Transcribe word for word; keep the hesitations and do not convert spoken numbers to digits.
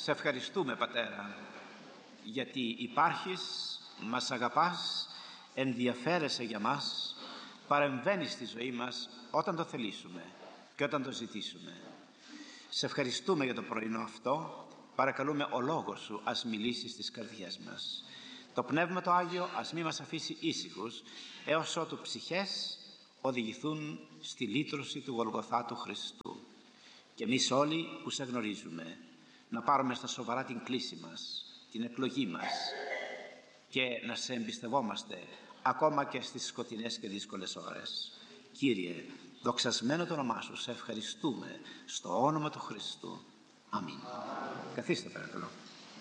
Σε ευχαριστούμε, Πατέρα, γιατί υπάρχεις, μας αγαπάς, ενδιαφέρεσαι για μας, παρεμβαίνεις στη ζωή μας όταν το θελήσουμε και όταν το ζητήσουμε. Σε ευχαριστούμε για το πρωινό αυτό. Παρακαλούμε ο λόγος Σου ας μιλήσει στις καρδιές μας. Το Πνεύμα το Άγιο ας μη μας αφήσει ήσυχους έως ότου ψυχές οδηγηθούν στη λύτρωση του Γολγοθά του Χριστού. Και εμείς όλοι που Σε γνωρίζουμε να πάρουμε στα σοβαρά την κλήση μας, την εκλογή μας και να Σε εμπιστευόμαστε ακόμα και στις σκοτεινές και δύσκολες ώρες. Κύριε, δοξασμένο το όνομά Σου, Σε ευχαριστούμε στο όνομα του Χριστού. Αμήν. Καθίστε, παρακαλώ.